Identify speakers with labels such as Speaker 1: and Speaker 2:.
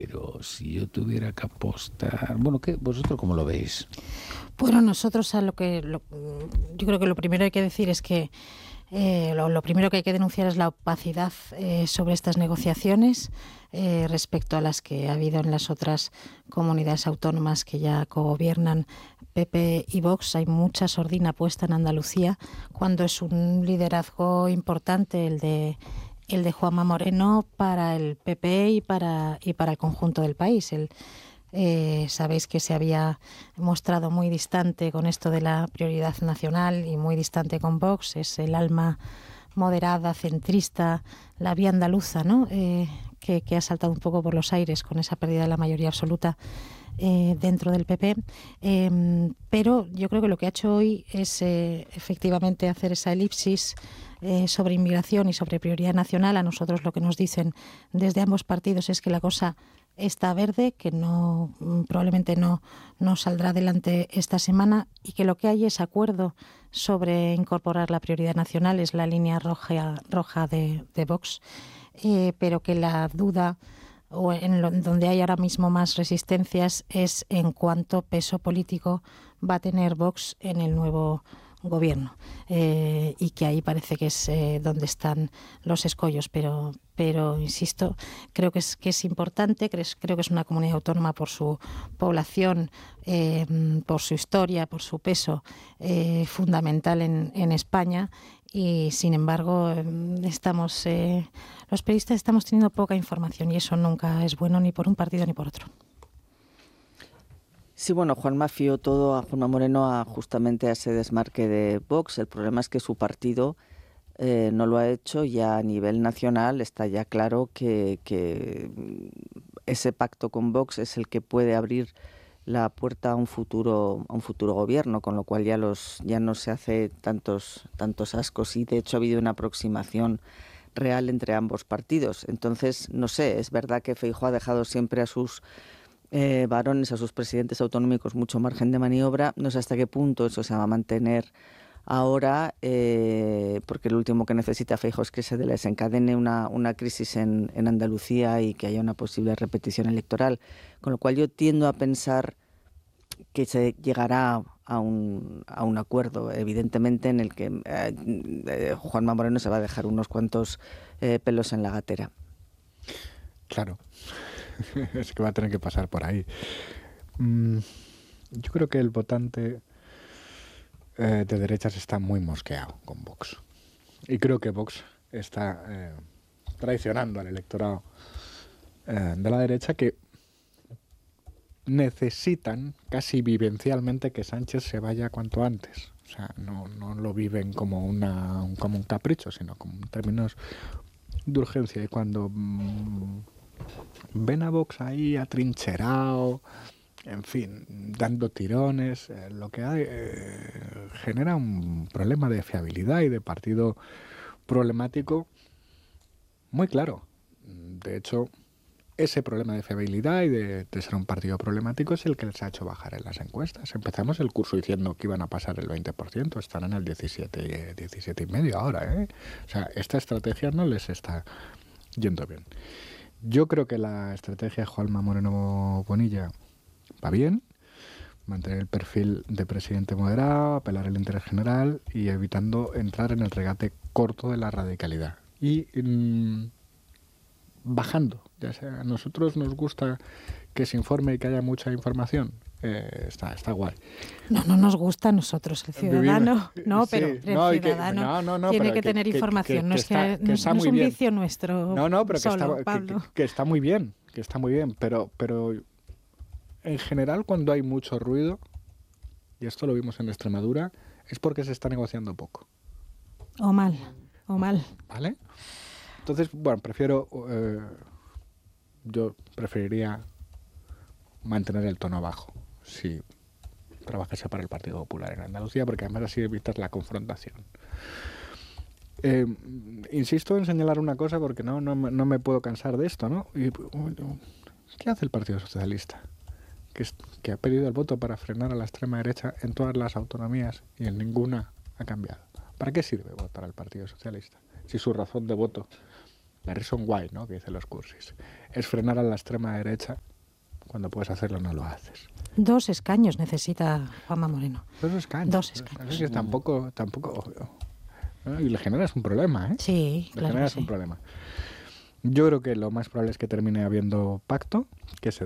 Speaker 1: Pero si yo tuviera que apostar... Bueno, ¿qué? ¿Vosotros cómo lo veis?
Speaker 2: Bueno, nosotros yo creo que lo primero hay que decir es que lo primero que hay que denunciar es la opacidad sobre estas negociaciones respecto a las que ha habido en las otras comunidades autónomas que ya cogobiernan PP y Vox. Hay mucha sordina puesta en Andalucía cuando es un liderazgo importante el de Juanma Moreno para el PP y para el conjunto del país. Sabéis que se había mostrado muy distante con esto de la prioridad nacional y muy distante con Vox. Es el alma moderada, centrista, la vía andaluza, ¿no? Que ha saltado un poco por los aires con esa pérdida de la mayoría absoluta dentro del PP. Pero yo creo que lo que ha hecho hoy es efectivamente hacer esa elipsis sobre inmigración y sobre prioridad nacional. A nosotros lo que nos dicen desde ambos partidos es que la cosa está verde, que probablemente no saldrá adelante esta semana y que lo que hay es acuerdo sobre incorporar la prioridad nacional, es la línea roja de Vox, pero que la duda o donde hay ahora mismo más resistencias es en cuánto peso político va a tener Vox en el nuevo gobierno, y que ahí parece que es donde están los escollos, pero insisto, creo que es importante, creo que es una comunidad autónoma por su población, por su historia, por su peso fundamental en España, y sin embargo los periodistas estamos teniendo poca información y eso nunca es bueno ni por un partido ni por otro.
Speaker 3: Sí, bueno, Juanma fió todo a Juanma Moreno justamente a ese desmarque de Vox. El problema es que su partido no lo ha hecho, y a nivel nacional está ya claro que ese pacto con Vox es el que puede abrir la puerta a un futuro gobierno, con lo cual ya no se hace tantos ascos, y de hecho ha habido una aproximación real entre ambos partidos. Entonces, no sé, es verdad que Feijóo ha dejado siempre a sus varones, a sus presidentes autonómicos, mucho margen de maniobra. No sé hasta qué punto eso se va a mantener ahora, porque lo último que necesita Feijóo es que se desencadene una crisis en Andalucía y que haya una posible repetición electoral. Con lo cual yo tiendo a pensar que se llegará a un acuerdo, evidentemente, en el que Juanma Moreno se va a dejar unos cuantos pelos en la gatera.
Speaker 4: Claro. Es que va a tener que pasar por ahí. Yo creo que el votante de derechas está muy mosqueado con Vox. Y creo que Vox está traicionando al electorado de la derecha, que necesitan casi vivencialmente que Sánchez se vaya cuanto antes. O sea, no lo viven como un capricho, sino como en términos de urgencia. Y cuando ven a Vox ahí atrincherado, en fin, dando tirones, lo que hay genera un problema de fiabilidad y de partido problemático muy claro. De hecho, ese problema de fiabilidad y de ser un partido problemático es el que les ha hecho bajar en las encuestas. Empezamos el curso diciendo que iban a pasar el 20%, están en el 17,5% ahora, ¿eh? O sea, esta estrategia no les está yendo bien. Yo creo que la estrategia de Juanma Moreno Bonilla va bien: mantener el perfil de presidente moderado, apelar al interés general y evitando entrar en el regate corto de la radicalidad. Y bajando, ya sea, a nosotros nos gusta que se informe y que haya mucha información, está guay.
Speaker 2: No nos gusta a nosotros, el ciudadano, pero
Speaker 4: sí,
Speaker 2: el ciudadano tiene que tener información, no es un vicio nuestro.
Speaker 4: Pero que está muy bien, pero en general, cuando hay mucho ruido, y esto lo vimos en Extremadura, es porque se está negociando poco.
Speaker 2: O mal.
Speaker 4: ¿Vale? Entonces, bueno, yo preferiría mantener el tono bajo si trabajase para el Partido Popular en Andalucía, porque además así evitas la confrontación. Insisto en señalar una cosa, porque no me puedo cansar de esto, ¿no? ¿Qué hace el Partido Socialista? Que ha pedido el voto para frenar a la extrema derecha en todas las autonomías y en ninguna ha cambiado. ¿Para qué sirve votar al Partido Socialista si su razón de voto la reason why, ¿no?, que dicen los cursis, es frenar a la extrema derecha. Cuando puedes hacerlo, no lo haces.
Speaker 2: 2 escaños necesita Juanma Moreno.
Speaker 4: 2 escaños.
Speaker 2: 2 escaños.
Speaker 4: Así que tampoco, ¿no? Y le generas un problema, ¿eh?
Speaker 2: Sí,
Speaker 4: le
Speaker 2: claro.
Speaker 4: generas un problema. Yo creo que lo más probable es que termine habiendo pacto, que se